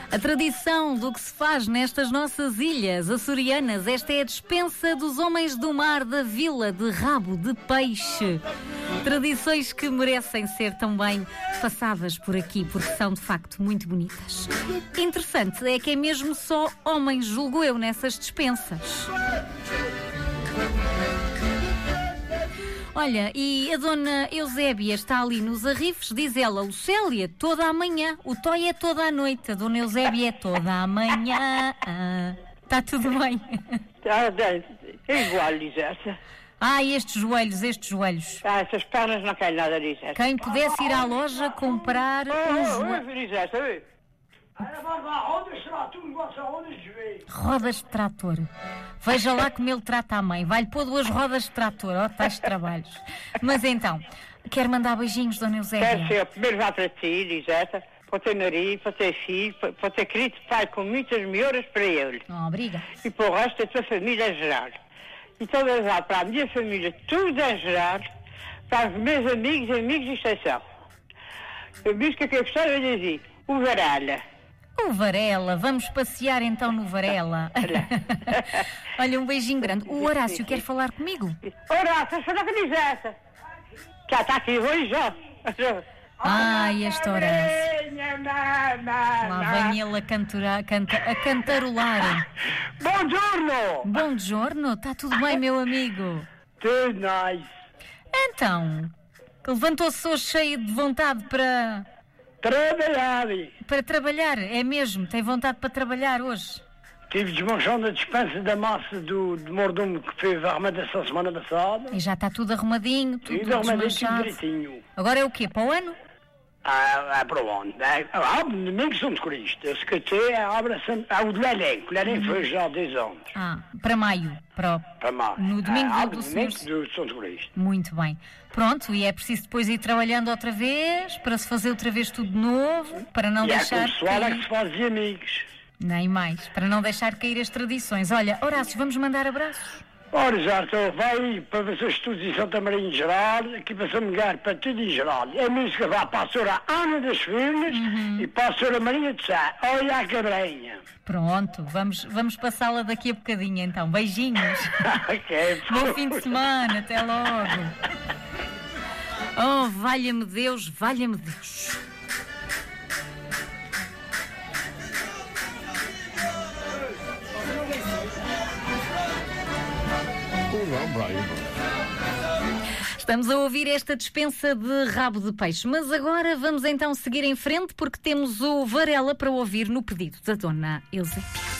A tradição do que se faz nestas nossas ilhas açorianas, esta é a despensa dos homens do mar da vila de Rabo de Peixe. Tradições que merecem ser também passadas por aqui, porque são de facto muito bonitas. Interessante é que é mesmo só homens, julgo eu, nessas dispensas. Olha, e a dona Eusébia está ali nos arrifes, diz ela, Lucélia, toda a manhã, o Toy é toda a noite, a dona Eusébia é toda a manhã. Está tudo bem? É igual, Liseta. Estes joelhos. Essas pernas não querem nada, Liseta. Quem pudesse ir à loja comprar joelho. Liseta, Rodas de trator. Veja lá como ele trata a mãe. Vai-lhe pôr 2 rodas de trator. Tais trabalhos. Mas então, quer mandar beijinhos, dona Eusébia? quero ser o primeiro vá para ti, Liseta, para o teu nariz, para o teu filho, para o teu querido pai com muitas melhoras para ele. Obrigada. E para o resto da tua família em geral. E todas lá, para a minha família, tudo em geral, para os meus amigos e amigos de extensão. Eu disse que eu gostava de dizer, o Varela. O Varela, vamos passear então no Varela. Olha, um beijinho grande. O Horácio quer falar comigo? Horácio, fala com a Liseta. Já está aqui hoje, já. Este Horácio. Lá vem ele a cantarolar. Bom giorno, está tudo bem, meu amigo? Tudo nice. Então, levantou-se hoje cheio de vontade para trabalhar, é mesmo? Tem vontade para trabalhar hoje? Tive desmanchando a dispensa da massa do mordomo que fez a arrematação semana passada. E já está tudo arrumadinho, tudo desmanchado. Direitinho. Agora é o quê? Para o ano? Para o ano. Domingo São de Cristo. Eu secretei a obra o de Lelém, que Lelém foi já há 10 anos. Para maio. Para maio. No domingo do Senhor. Do São de Cristo. Muito bem. Pronto, e é preciso depois ir trabalhando outra vez, para se fazer outra vez tudo de novo, para não deixar... E pessoal é que se fazia amigos. Nem mais, para não deixar cair as tradições. Olha, Horácio, vamos mandar abraços? Ora, já estou, vai para ver os estudos em Santa Maria em geral, aqui para São Miguel, para tudo em geral. A música vai para a senhora Ana das Filhas e para a senhora Maria de Sá. Olha a cabrinha. Pronto, vamos passá-la daqui a bocadinho então. Beijinhos. Ok. Bom fim de semana, até logo. Oh, valha-me Deus, valha-me Deus. Estamos a ouvir esta despensa de Rabo de Peixe, mas agora vamos então seguir em frente porque temos o Varela para ouvir no pedido da dona Eusébia.